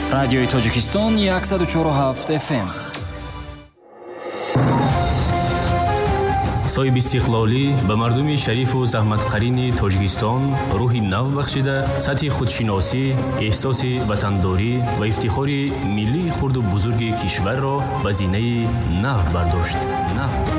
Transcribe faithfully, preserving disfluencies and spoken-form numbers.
Радиои Тоҷикистон сад و چهار و هفت اف ام. соҳиби истиқлолӣ ба мардуми шарифу заҳматқарини Тоҷикистон рӯҳи нав бахшида, сатҳи худшиносӣ, эҳсоси ватандорӣ ва ифтихори миллии хурду бузурги кишварро ба зинаи нав бардошт. Нав